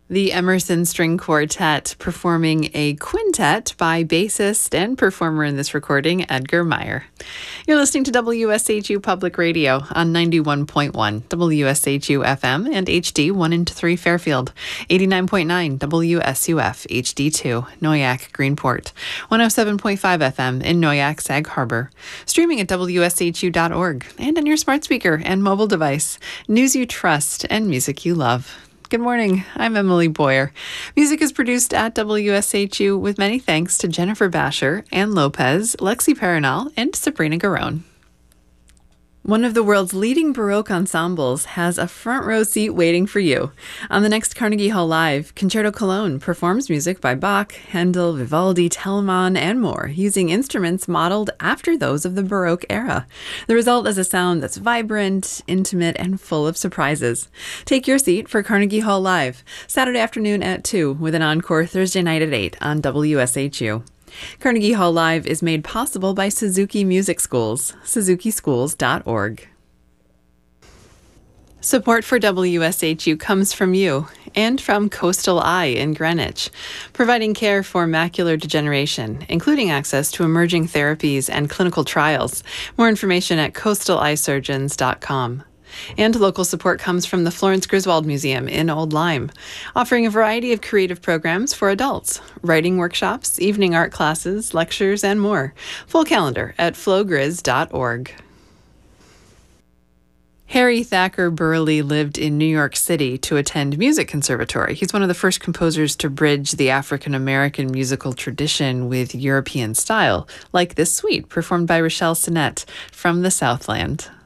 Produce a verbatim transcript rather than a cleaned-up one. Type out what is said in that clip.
The Emerson String Quartet performing a quintet by bassist and performer in this recording, Edgar Meyer. You're listening to W S H U Public Radio on ninety-one point one W S H U F M and H D one and three Fairfield, eighty-nine point nine W S U F H D two Noyac Greenport, one oh seven point five F M in Noyac Sag Harbor, streaming at W S H U dot org and on your smart speaker and mobile device. News you trust and music you love. Good morning. I'm Emily Boyer. Music is produced at W S H U with many thanks to Jennifer Basher, Ann Lopez, Lexi Perenal, and Sabrina Garone. One of the world's leading Baroque ensembles has a front row seat waiting for you. On the next Carnegie Hall Live, Concerto Cologne performs music by Bach, Handel, Vivaldi, Telemann, and more, using instruments modeled after those of the Baroque era. The result is a sound that's vibrant, intimate, and full of surprises. Take your seat for Carnegie Hall Live, Saturday afternoon at two, with an encore Thursday night at eight on W S H U. Carnegie Hall Live is made possible by Suzuki Music Schools, suzuki schools dot org. Support for W S H U comes from you and from Coastal Eye in Greenwich, providing care for macular degeneration, including access to emerging therapies and clinical trials. More information at coastal eye surgeons dot com. And local support comes from the Florence Griswold Museum in Old Lyme, offering a variety of creative programs for adults, writing workshops, evening art classes, lectures, and more. Full calendar at flowgriz dot org. Harry Thacker Burley lived in New York City to attend music conservatory. He's one of the first composers to bridge the African-American musical tradition with European style, like this suite performed by Rochelle Sinnett from the Southland.